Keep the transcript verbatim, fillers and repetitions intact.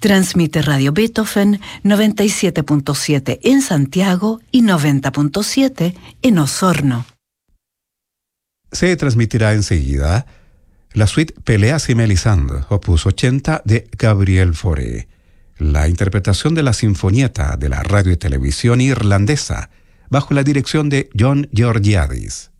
Transmite Radio Beethoven noventa y siete punto siete en Santiago y noventa punto siete en Osorno. Se transmitirá enseguida la suite Peleas y Melisande, opus ochenta de Gabriel Fauré, la interpretación de la Sinfonietta de la radio y televisión irlandesa, bajo la dirección de John Georgiadis.